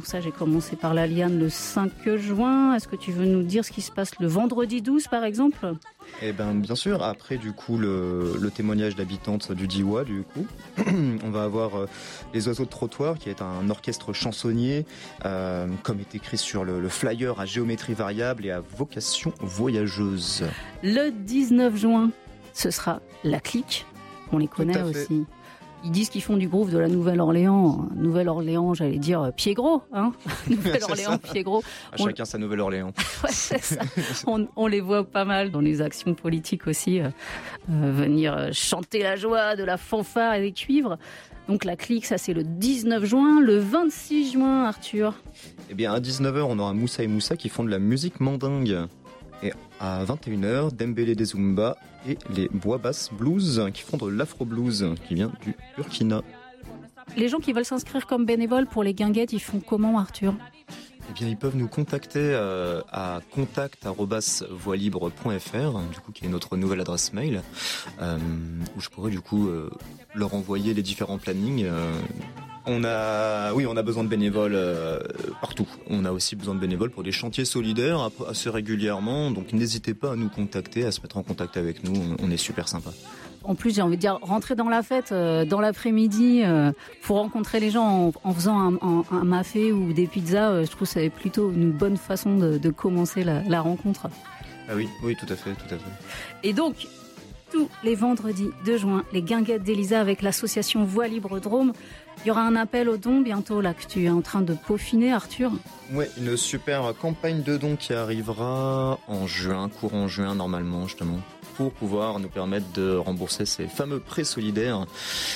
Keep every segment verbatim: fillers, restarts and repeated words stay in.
pour ça j'ai commencé par la liane le cinq juin. Est-ce que tu veux nous dire ce qui se passe le vendredi douze par exemple ? Eh bien bien sûr, après du coup le, le témoignage d'habitantes du Diois du coup, on va avoir euh, les oiseaux de trottoir qui est un orchestre chansonnier, euh, comme est écrit sur le, le flyer, à géométrie variable et à vocation voyageuse. Le dix-neuf juin, ce sera La Clique, on les connaît aussi. Ils disent qu'ils font du groove de la Nouvelle-Orléans. Nouvelle-Orléans, j'allais dire pied gros, hein. Nouvelle-Orléans, pied gros. À chacun on... sa Nouvelle-Orléans. Ouais, c'est ça. On, on les voit pas mal dans les actions politiques aussi, euh, euh, venir chanter la joie de la fanfare et des cuivres. Donc La Clique, ça c'est le dix-neuf juin. Le vingt-six juin, Arthur. Eh bien, à dix-neuf heures, on aura Moussa et Moussa qui font de la musique mandingue. Et à vingt et une heures, Dembélé des Zumba et les Bois Basses Blues qui font de l'afro-blues qui vient du Burkina. Les gens qui veulent s'inscrire comme bénévoles pour les guinguettes, ils font comment, Arthur ? Eh bien, ils peuvent nous contacter euh, à contact arobase voix libre point f r, du coup, qui est notre nouvelle adresse mail, euh, où je pourrais du coup euh, leur envoyer les différents plannings. Euh, On a, oui, on a besoin de bénévoles euh, partout. On a aussi besoin de bénévoles pour des chantiers solidaires assez régulièrement. Donc n'hésitez pas à nous contacter, à se mettre en contact avec nous. On est super sympa. En plus, j'ai envie de dire, rentrer dans la fête euh, dans l'après-midi euh, pour rencontrer les gens en, en faisant un, un, un mafé ou des pizzas, euh, je trouve que c'est plutôt une bonne façon de, de commencer la, la rencontre. Ah oui, oui, tout à fait, tout à fait. Et donc, tous les vendredis de juin, les guinguettes d'Elisa avec l'association Voix Libre Drôme. Il y aura un appel aux dons bientôt là que tu es en train de peaufiner, Arthur. Ouais, une super campagne de dons qui arrivera en juin, courant juin normalement justement, pour pouvoir nous permettre de rembourser ces fameux prêts solidaires,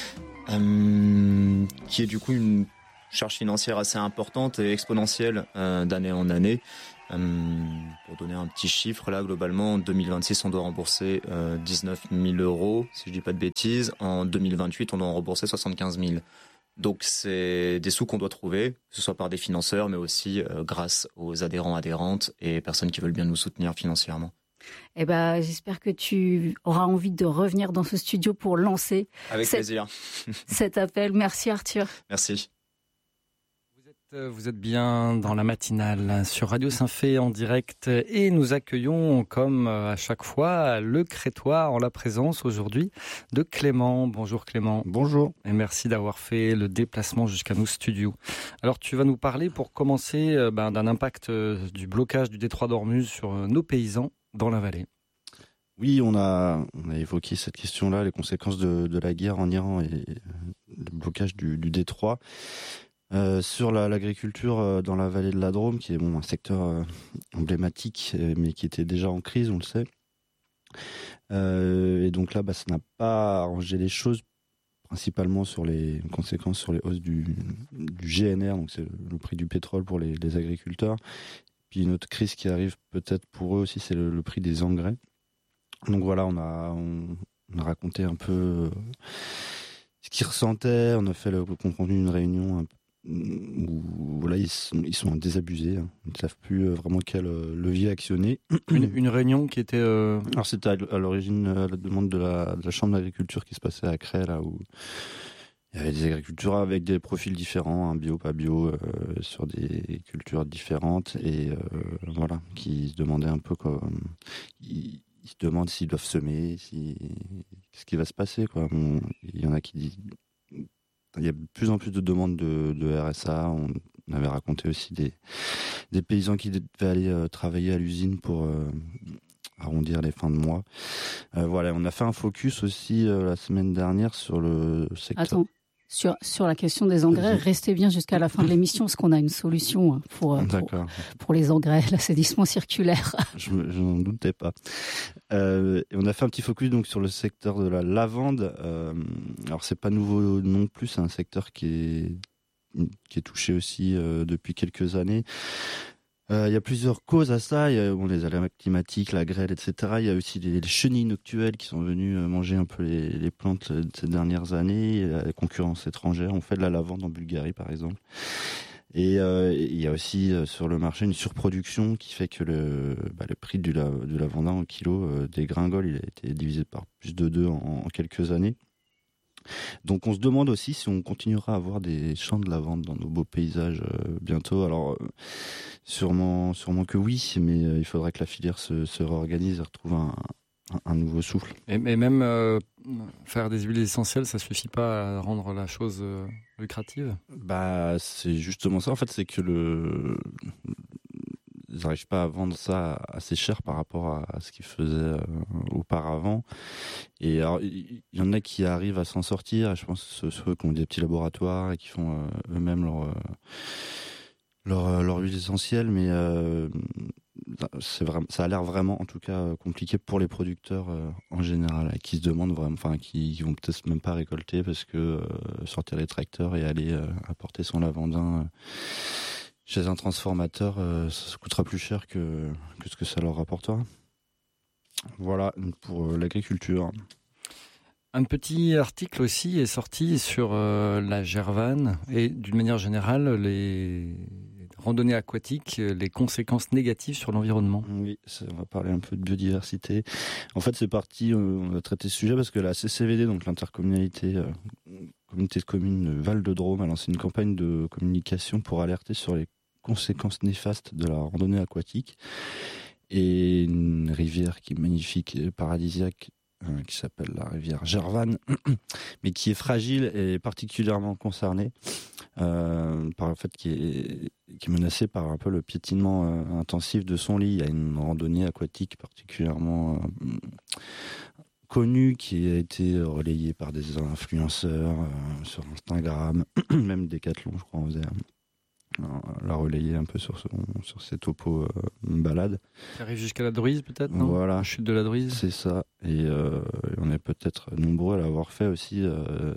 euh, qui est du coup une charge financière assez importante et exponentielle euh, d'année en année. Euh, pour donner un petit chiffre, là, globalement, en deux mille vingt-six, on doit rembourser euh, dix-neuf mille euros, si je dis pas de bêtises. En deux mille vingt-huit, on doit en rembourser soixante-quinze mille. Donc, c'est des sous qu'on doit trouver, que ce soit par des financeurs, mais aussi euh, grâce aux adhérents, adhérentes et personnes qui veulent bien nous soutenir financièrement. Eh ben, j'espère que tu auras envie de revenir dans ce studio pour lancer Avec cet, plaisir. cet appel. Merci, Arthur. Merci. Vous êtes bien dans la matinale sur Radio Saint-Fé en direct et nous accueillons comme à chaque fois le Crétois en la présence aujourd'hui de Clément. Bonjour Clément. Bonjour. Et merci d'avoir fait le déplacement jusqu'à nos studios. Alors tu vas nous parler pour commencer ben, d'un impact du blocage du détroit d'Ormuz sur nos paysans dans la vallée. Oui, on a, on a évoqué cette question-là, les conséquences de, de la guerre en Iran et le blocage du, du détroit. Euh, sur la, l'agriculture euh, dans la vallée de la Drôme, qui est bon, un secteur euh, emblématique, euh, mais qui était déjà en crise, on le sait. Euh, et donc là, bah, ça n'a pas arrangé les choses, principalement sur les conséquences sur les hausses du, du G N R, donc c'est le, le prix du pétrole pour les, les agriculteurs. Puis une autre crise qui arrive peut-être pour eux aussi, c'est le, le prix des engrais. Donc voilà, on a, on, on a raconté un peu euh, ce qu'ils ressentaient, on a fait le compte rendu d'une réunion un peu où voilà, ils sont, ils sont désabusés, hein. Ils ne savent plus vraiment quel levier actionner. Une, une réunion qui était... Euh... Alors c'était à l'origine à la demande de la, de la Chambre d'agriculture qui se passait à Cré, là où il y avait des agricultures avec des profils différents, hein, bio, pas bio, euh, sur des cultures différentes, et euh, voilà, qui se demandaient un peu quoi. Ils, ils se demandent s'ils doivent semer, si, qu'est-ce qui va se passer, quoi. Bon, il y en a qui disent... Il y a de plus en plus de demandes de, de R S A. On avait raconté aussi des, des paysans qui devaient aller euh, travailler à l'usine pour euh, arrondir les fins de mois. Euh, voilà, on a fait un focus aussi euh, la semaine dernière sur le secteur. Attends, sur, sur la question des engrais, restez bien jusqu'à la fin de l'émission, parce qu'on a une solution pour, pour, pour les engrais, l'assainissement circulaire. Je, je n'en doutais pas. Euh, et on a fait un petit focus donc sur le secteur de la lavande. Euh, alors c'est pas nouveau non plus, c'est un secteur qui est qui est touché aussi euh, depuis quelques années. Euh, il y a plusieurs causes à ça. Il y a bon, les aléas climatiques, la grêle, et cetera. Il y a aussi les, les chenilles noctuelles qui sont venues manger un peu les, les plantes de ces dernières années. La concurrence étrangère. On fait de la lavande en Bulgarie, par exemple. Et euh, il y a aussi euh, sur le marché une surproduction qui fait que le, bah, le prix du, la, du lavandin au kilo euh, dégringole. Il a été divisé par plus de deux en, en quelques années. Donc on se demande aussi si on continuera à avoir des champs de lavande dans nos beaux paysages euh, bientôt. Alors euh, sûrement, sûrement que oui, mais euh, il faudrait que la filière se, se réorganise et retrouve un, un, un nouveau souffle. Et, et même euh, faire des huiles essentielles, ça suffit pas à rendre la chose euh, lucrative ? Bah c'est justement ça en fait, c'est que le ils n'arrivent pas à vendre ça assez cher par rapport à, à ce qu'ils faisaient euh, auparavant. Et alors, il y, y en a qui arrivent à s'en sortir. Je pense que ceux qui ont des petits laboratoires et qui font euh, eux-mêmes leur, euh, leur, euh, leur huile essentielle. Mais euh, c'est vraiment, ça a l'air vraiment, en tout cas, compliqué pour les producteurs euh, en général, qui se demandent vraiment, enfin, qui, qui vont peut-être même pas récolter parce que euh, sortir les tracteurs et aller euh, apporter son lavandin. Euh, Chez un transformateur, euh, ça coûtera plus cher que, que ce que ça leur rapportera. Voilà pour l'agriculture. Un petit article aussi est sorti sur euh, la gervane et d'une manière générale les randonnées aquatiques, les conséquences négatives sur l'environnement. Oui, ça, on va parler un peu de biodiversité. En fait, c'est parti, on a traité ce sujet parce que la C C V D, donc l'intercommunalité, euh, communauté de communes Val de Drôme, a lancé une campagne de communication pour alerter sur les conséquences néfastes de la randonnée aquatique. Et une rivière qui est magnifique et paradisiaque, euh, qui s'appelle la rivière Gervane, mais qui est fragile et particulièrement concernée, euh, par le fait qui est, qui est menacée par un peu le piétinement euh, intensif de son lit. Il y a une randonnée aquatique particulièrement euh, connue qui a été relayée par des influenceurs euh, sur Instagram, même Decathlon, je crois, en faisait la relayer un peu sur, son, sur ses topos euh, balades. Ça arrive jusqu'à la Druise peut-être, non ? Voilà. La chute de la Druise. C'est ça. Et euh, on est peut-être nombreux à l'avoir fait aussi euh,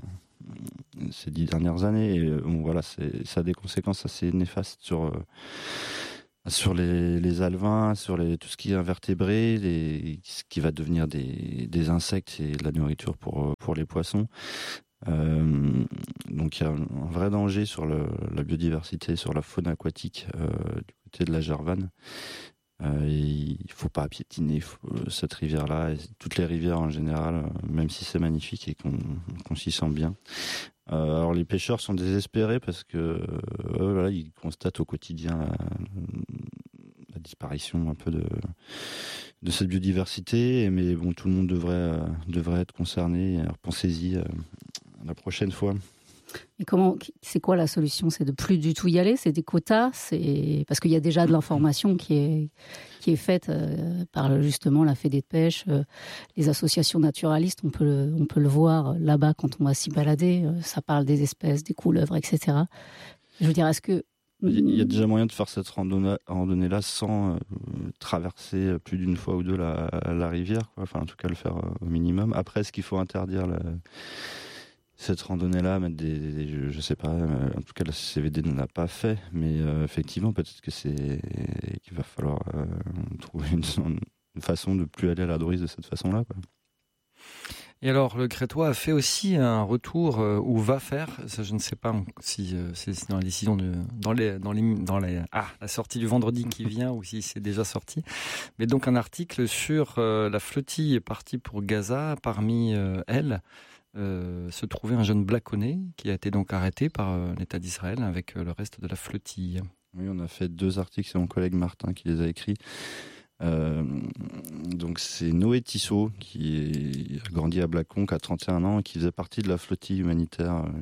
ces dix dernières années. Et bon, voilà, c'est, ça a des conséquences assez néfastes sur, euh, sur les, les alevins, sur les, tout ce qui est invertébré, les, ce qui va devenir des, des insectes et de la nourriture pour, pour les poissons. Euh, donc il y a un vrai danger sur le, la biodiversité, sur la faune aquatique euh, du côté de la Gervane. Euh, il ne faut pas piétiner faut, cette rivière-là, et toutes les rivières en général, même si c'est magnifique et qu'on, qu'on s'y sent bien. Euh, alors les pêcheurs sont désespérés parce que euh, voilà, ils constatent au quotidien la, la disparition un peu de, de cette biodiversité, mais bon, tout le monde devrait, euh, devrait être concerné. Alors pensez-y euh, la prochaine fois. Et comment, c'est quoi la solution ? C'est de plus du tout y aller ? C'est des quotas ? C'est parce qu'il y a déjà de l'information qui est qui est faite euh, par justement la Fédé de pêche, euh, les associations naturalistes. On peut le, on peut le voir là-bas quand on va s'y balader. Euh, ça parle des espèces, des couleuvres, et cetera. Je veux dire, est-ce que il y a déjà moyen de faire cette randonnée, randonnée-là sans euh, traverser plus d'une fois ou deux la, la rivière, quoi. Enfin, en tout cas, le faire euh, au minimum. Après, est-ce qu'il faut interdire la cette randonnée-là, mettre des, des je, je sais pas, euh, en tout cas la C C V D ne l'a pas fait, mais euh, effectivement peut-être que c'est qu'il va falloir euh, trouver une, une façon de plus aller à la Druise de cette façon-là, quoi. Et alors le Crétois a fait aussi un retour euh, ou va faire, ça je ne sais pas si euh, c'est dans la décision de dans les dans les dans les ah la sortie du vendredi qui vient ou si c'est déjà sorti, mais donc un article sur euh, la flottille est partie pour Gaza, parmi euh, elles. Euh, se trouvait un jeune Blaconnet qui a été donc arrêté par euh, l'État d'Israël avec euh, le reste de la flottille. Oui, on a fait deux articles, c'est mon collègue Martin qui les a écrits. Euh, donc c'est Noé Tissot qui est, a grandi à Blacon, qui a trente et un ans et qui faisait partie de la flottille humanitaire, euh,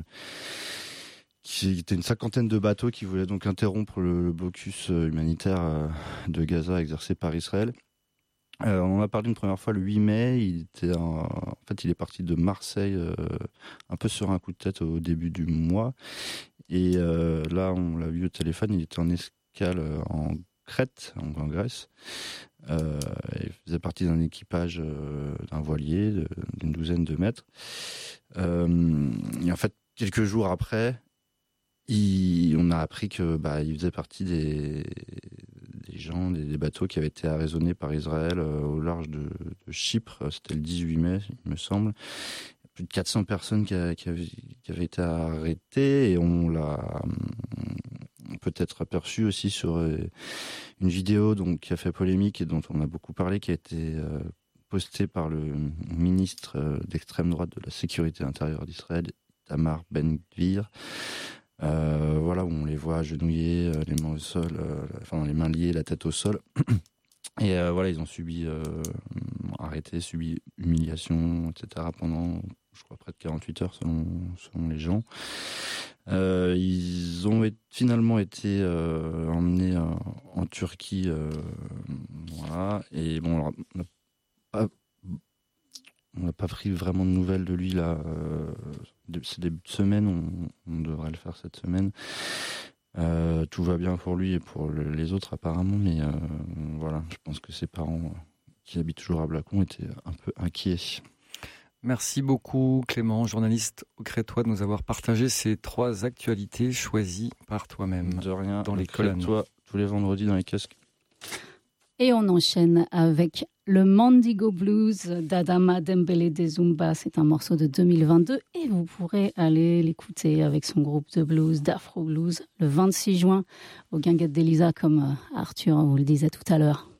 qui était une cinquantaine de bateaux qui voulaient donc interrompre le, le blocus humanitaire euh, de Gaza exercé par Israël. Euh, on en a parlé une première fois le huit mai. Il était en, en fait, il est parti de Marseille euh, un peu sur un coup de tête au début du mois. Et euh, là, on l'a vu au téléphone. Il était en escale en Crète, en, en Grèce. Euh, il faisait partie d'un équipage euh, d'un voilier de, d'une douzaine de mètres. Euh, et en fait, quelques jours après, il, on a appris que bah, il faisait partie des des gens, des, des bateaux qui avaient été arraisonnés par Israël euh, au large de, de Chypre. C'était le dix-huit mai, il me semble. Plus de quatre cents personnes qui, a, qui, avaient, qui avaient été arrêtées et on l'a hum, peut-être aperçu aussi sur euh, une vidéo donc, qui a fait polémique et dont on a beaucoup parlé, qui a été euh, posté par le ministre d'extrême droite de la sécurité intérieure d'Israël, Itamar Ben-Gvir. Euh, voilà, où on les voit agenouillés, les mains au sol, euh, enfin les mains liées, la tête au sol. Et euh, voilà, ils ont subi, euh, arrêté, subi humiliation, et cetera pendant, je crois, près de quarante-huit heures selon, selon les gens. Euh, ils ont été, finalement été euh, emmenés euh, en Turquie, euh, voilà. Et bon, alors, on n'a pas, on n'a pas pris vraiment de nouvelles de lui là. Euh, ces débuts de semaine, on, on devrait le faire cette semaine. Euh, tout va bien pour lui et pour le, les autres apparemment, mais euh, voilà, je pense que ses parents euh, qui habitent toujours à Blacon étaient un peu inquiets. Merci beaucoup Clément, journaliste au Crétois, de nous avoir partagé ces trois actualités choisies par toi-même. De rien, dans les colonnes. Crétois, tous les vendredis dans les kiosques. Et on enchaîne avec le Mandigo Blues d'Adama Dembélé des Zumba. C'est un morceau de deux mille vingt-deux et vous pourrez aller l'écouter avec son groupe de blues, d'Afro Blues, le vingt-six juin au Guinguette d'Elisa, comme Arthur vous le disait tout à l'heure.